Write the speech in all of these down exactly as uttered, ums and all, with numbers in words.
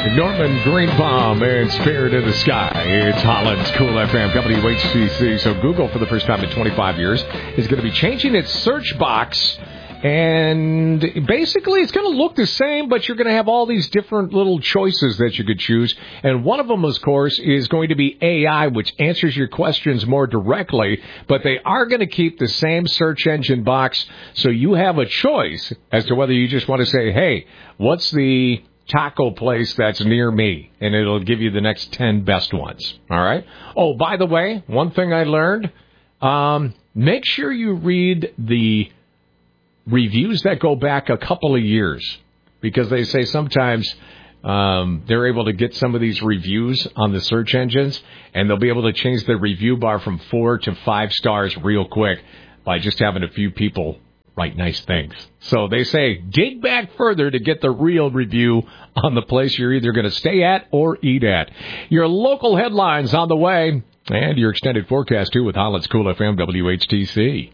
Norman Greenbaum and Spirit in the Sky. It's Holland's Cool F M, W H T C. So Google, for the first time in twenty-five years, is going to be changing its search box. And basically, it's going to look the same, but you're going to have all these different little choices that you could choose. And one of them, of course, is going to be A I, which answers your questions more directly. But they are going to keep the same search engine box, so you have a choice as to whether you just want to say, hey, what's the taco place that's near me? And it'll give you the next ten best ones. All right? Oh, by the way, one thing I learned, um, make sure you read the reviews that go back a couple of years, because they say sometimes um, they're able to get some of these reviews on the search engines, and they'll be able to change the review bar from four to five stars real quick by just having a few people write nice things. So they say dig back further to get the real review on the place you're either going to stay at or eat at. Your local headlines on the way, and your extended forecast, too, with Holland's Cool F M, W H T C.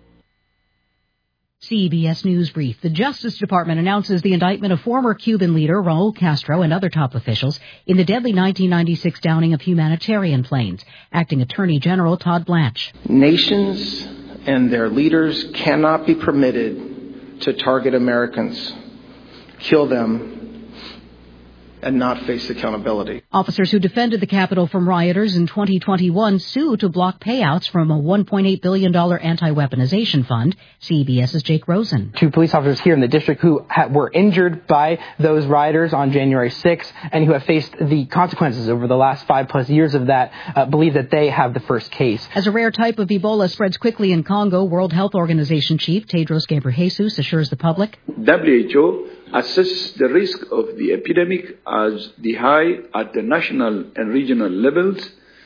C B S News Brief. The Justice Department announces the indictment of former Cuban leader Raul Castro and other top officials in the deadly nineteen ninety-six downing of humanitarian planes. Acting Attorney General Todd Blanche. Nations and their leaders cannot be permitted to target Americans, kill them, and not face accountability. Officers who defended the Capitol from rioters in twenty twenty-one sue to block payouts from a one point eight billion dollars anti-weaponization fund. CBS's Jake Rosen. Two police officers here in the district who ha- were injured by those rioters on January sixth and who have faced the consequences over the last five plus years of that uh, believe that they have the first case. As a rare type of Ebola spreads quickly in Congo, World Health Organization Chief Tedros Ghebreyesus assures the public. W H O assesses the risk of the epidemic as the high at the national and regional levels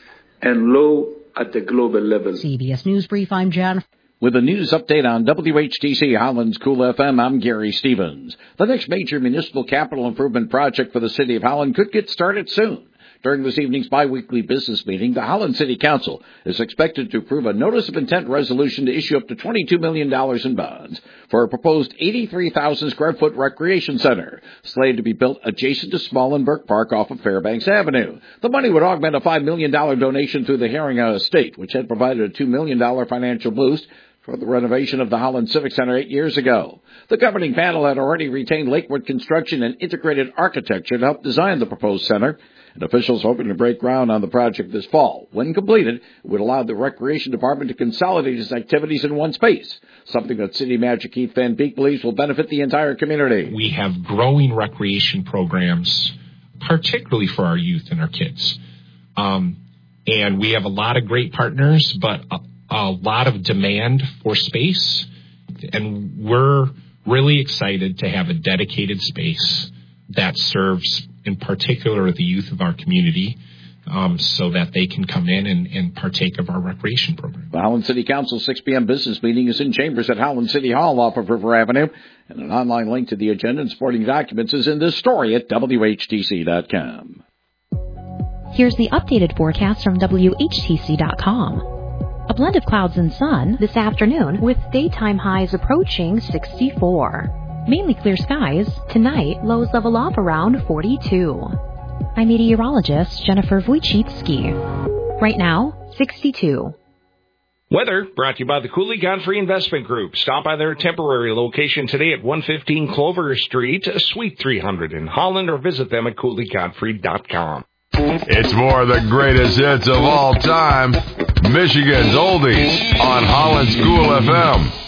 and low at the global level. C B S News Brief, I'm Jan. With a news update on W H T C Holland's Cool F M, I'm Gary Stevens. The next major municipal capital improvement project for the City of Holland could get started soon. During this evening's biweekly business meeting, the Holland City Council is expected to approve a notice of intent resolution to issue up to twenty-two million dollars in bonds for a proposed eighty-three thousand square foot recreation center, slated to be built adjacent to Smallenberg Park off of Fairbanks Avenue. The money would augment a five million dollars donation through the Herringa Estate, which had provided a two million dollars financial boost for the renovation of the Holland Civic Center eight years ago. The governing panel had already retained Lakewood Construction and Integrated Architecture to help design the proposed center, and officials hoping to break ground on the project this fall. When completed, it would allow the Recreation Department to consolidate its activities in one space, something that City Manager Keith Van Beek believes will benefit the entire community. We have growing recreation programs, particularly for our youth and our kids. Um, and we have a lot of great partners, but a, a lot of demand for space. And we're really excited to have a dedicated space that serves in particular the youth of our community, um, so that they can come in and, and partake of our recreation program. The Holland City Council six p.m. business meeting is in chambers at Holland City Hall off of River Avenue, and an online link to the agenda and supporting documents is in this story at W H T C dot com. Here's the updated forecast from W H T C dot com. A blend of clouds and sun this afternoon with daytime highs approaching sixty-four. Mainly clear skies. Tonight, lows level off around forty-two. I'm meteorologist Jennifer Wojcicki. Right now, sixty-two. Weather brought to you by the Cooley Godfrey Investment Group. Stop by their temporary location today at one fifteen Clover Street, Suite three hundred in Holland, or visit them at Cooley Godfrey dot com. It's more of the greatest hits of all time. Michigan's Oldies on Holland's Cool F M.